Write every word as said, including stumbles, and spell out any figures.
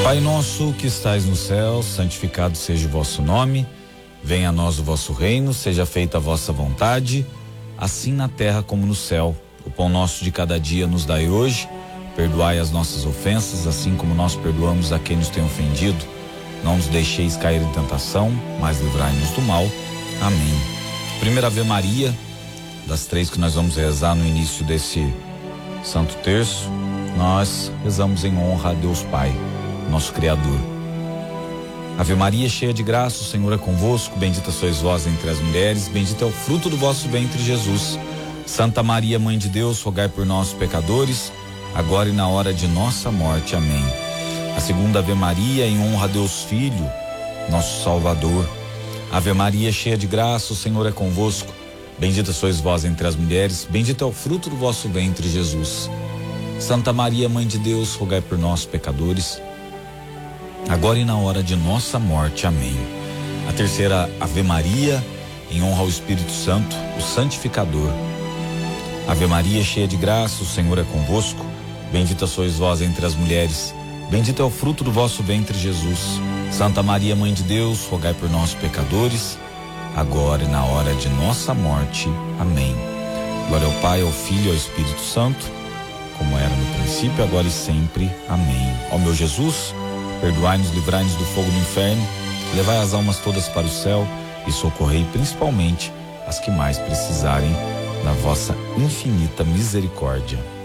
Pai nosso que estais no céu, santificado seja o vosso nome. Venha a nós o vosso reino, seja feita a vossa vontade, assim na terra como no céu. O pão nosso de cada dia nos dai hoje. Perdoai as nossas ofensas, assim como nós perdoamos a quem nos tem ofendido. Não nos deixeis cair em tentação, mas livrai-nos do mal. Amém. Primeira Ave Maria, das três que nós vamos rezar no início desse Santo Terço, nós rezamos em honra a Deus Pai, nosso Criador. Ave Maria, cheia de graça, o Senhor é convosco, bendita sois vós entre as mulheres, bendito é o fruto do vosso ventre, Jesus. Santa Maria, Mãe de Deus, rogai por nós, pecadores, agora e na hora de nossa morte. Amém. A segunda Ave Maria, em honra a Deus Filho, nosso Salvador. Ave Maria, cheia de graça, o Senhor é convosco, bendita sois vós entre as mulheres, bendito é o fruto do vosso ventre, Jesus. Santa Maria, Mãe de Deus, rogai por nós, pecadores, agora e na hora de nossa morte. Amém. A terceira Ave Maria, em honra ao Espírito Santo, o Santificador. Ave Maria, cheia de graça, o Senhor é convosco, bendita sois vós entre as mulheres, bendito é o fruto do vosso ventre, Jesus. Santa Maria, Mãe de Deus, rogai por nós, pecadores, agora e na hora de nossa morte. Amém. Glória ao Pai, ao Filho e ao Espírito Santo, como era no princípio, agora e sempre. Amém. Ó meu Jesus, perdoai-nos, livrai-nos do fogo do inferno, levai as almas todas para o céu e socorrei principalmente as que mais precisarem da vossa infinita misericórdia.